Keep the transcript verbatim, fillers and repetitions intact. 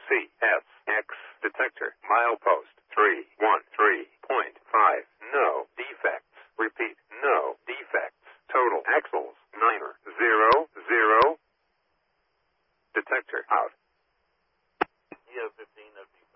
C S X detector. Milepost three one three point five. No defects. Repeat. No defects. Total axles niner zero zero. Detector out. E O fifteen F D